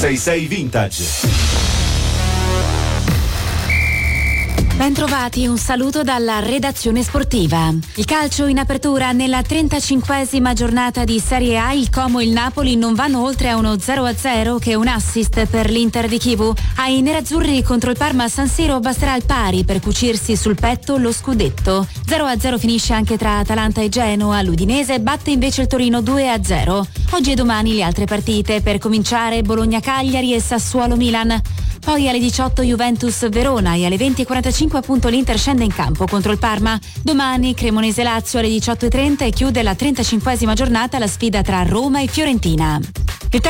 106.6 Vintage. Bentrovati, un saluto dalla redazione sportiva. Il calcio in apertura nella 35esima giornata di Serie A. Il Como e il Napoli non vanno oltre a uno 0-0 che è un assist per l'Inter di Chivu. Ai nerazzurri contro il Parma a San Siro basterà il pari per cucirsi sul petto lo scudetto. 0-0 finisce anche tra Atalanta e Genoa. L'Udinese batte invece il Torino 2-0. Oggi e domani le altre partite, per cominciare Bologna-Cagliari e Sassuolo-Milan. Poi alle 18 Juventus-Verona e alle 20.45 appunto l'Inter scende in campo contro il Parma. Domani Cremonese-Lazio alle 18.30 e chiude la 35esima giornata la sfida tra Roma e Fiorentina.